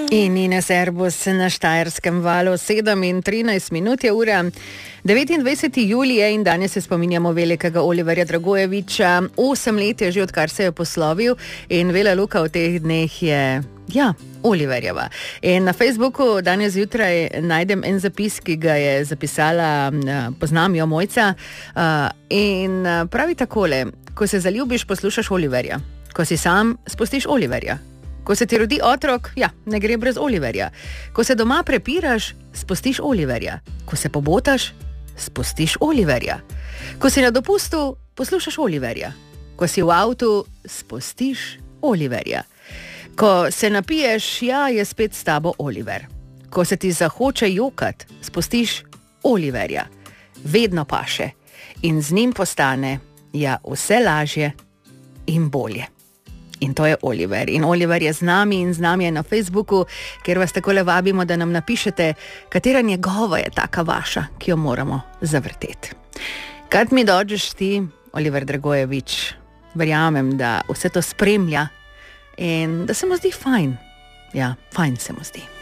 In Ines Erbus na Štajerskem valu, 7:13 je ura, 29. julij je in danes se spominjamo velikega Oliverja Dragojevića. 8 let je že, odkar se je poslovil, in vela luka v teh dneh je, Oliverjeva. In na Facebooku danes zjutraj najdem en zapis, ki ga je zapisala, poznam jo, Mojca, in pravi takole: ko se zaljubiš, poslušaš Oliverja, ko si sam, spustiš Oliverja. Ko se ti rodi otrok, ne gre brez Oliverja. Ko se doma prepiraš, spustiš Oliverja. Ko se pobotaš, spustiš Oliverja. Ko si na dopustu, poslušaš Oliverja. Ko si v avtu, spustiš Oliverja. Ko se napiješ, je spet s tabo Oliver. Ko se ti zahoče jokat, spustiš Oliverja. Vedno paše in z njim postane, vse lažje in bolje. In to je Oliver. In Oliver je z nami in z nami je na Facebooku, kjer vas takole vabimo, da nam napišete, katera njegova je taka vaša, ki jo moramo zavrteti. Kad mi dođeš ti, Oliver Dragojević, verjamem, da vse to spremlja in da se mu zdi fajn. Fajn se mu zdi.